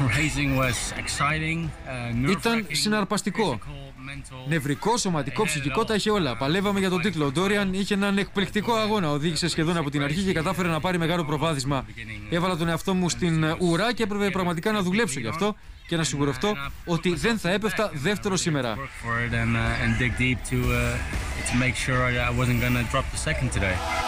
Ήταν συναρπαστικό. Νευρικό, σωματικό, ψυχικό, τα είχε όλα. Παλεύαμε για τον τίτλο. Ο Ντόριαν είχε έναν εκπληκτικό αγώνα. Οδήγησε σχεδόν από την αρχή και κατάφερε να πάρει μεγάλο προβάδισμα. Έβαλα τον εαυτό μου στην ουρά και έπρεπε πραγματικά να δουλέψω γι' αυτό και να σιγουρευτώ ότι δεν θα έπεφτα δεύτερο σήμερα. To make sure I wasn't going to drop the second today.